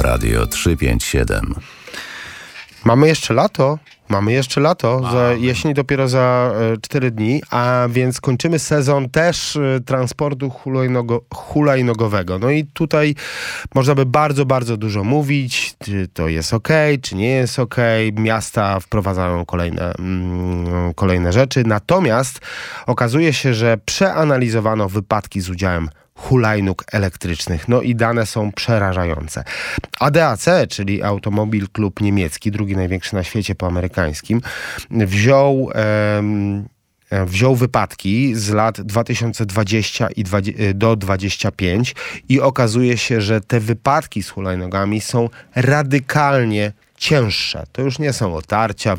Radio 357. Mamy jeszcze lato. Jesień dopiero za 4 dni, a więc kończymy sezon też transportu hulajnogowego. No i tutaj można by bardzo, bardzo dużo mówić, czy to jest okej, czy nie jest okej. Miasta wprowadzają kolejne rzeczy. Natomiast okazuje się, że przeanalizowano wypadki z udziałem hulajnóg elektrycznych. No i dane są przerażające. ADAC, czyli Automobil Klub Niemiecki, drugi największy na świecie po amerykańskim, wziął wypadki z lat 2020 do 2025 i okazuje się, że te wypadki z hulajnogami są radykalnie cięższe. To już nie są otarcia,